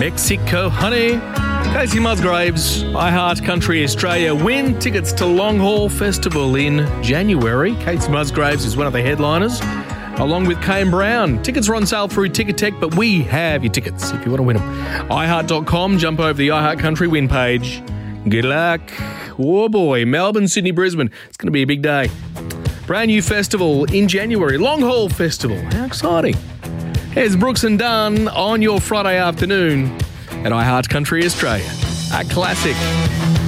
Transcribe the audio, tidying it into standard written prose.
Mexico, honey. Casey Musgraves, I Heart Country Australia, win tickets to Long Haul Festival in January. Casey Musgraves is one of the headliners, along with Kane Brown. Tickets are on sale through Ticketek, but we have your tickets if you want to win them. iHeart.com, jump over the iHeart Country win page. Good luck. Oh boy, Melbourne, Sydney, Brisbane. It's going to be a big day. Brand new festival in January, Long Haul Festival. How exciting. Here's Brooks and Dunn on your Friday afternoon at iHeart Country Australia. A classic.